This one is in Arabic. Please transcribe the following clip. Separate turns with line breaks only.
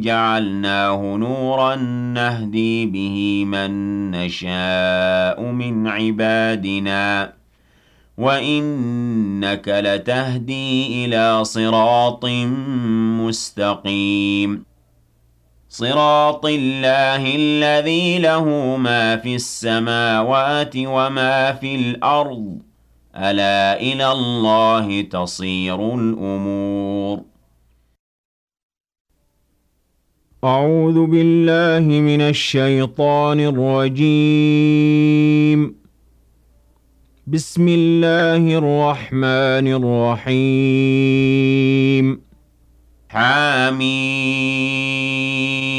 جعلناه نورا نهدي به من نشاء من عبادنا وإنك لتهدي إلى صراط مستقيم صراط الله الذي له ما في السماوات وما في الأرض ألا إلى الله تصير الأمور أعوذ بالله من الشيطان الرجيم بسم الله الرحمن الرحيم حميم